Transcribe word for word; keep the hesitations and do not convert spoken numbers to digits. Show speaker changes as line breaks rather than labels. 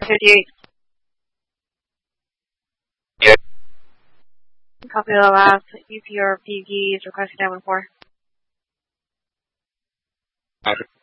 fifty-eight.
Yeah.
Copy the last. U P R P G is requesting nine one four.
Okay.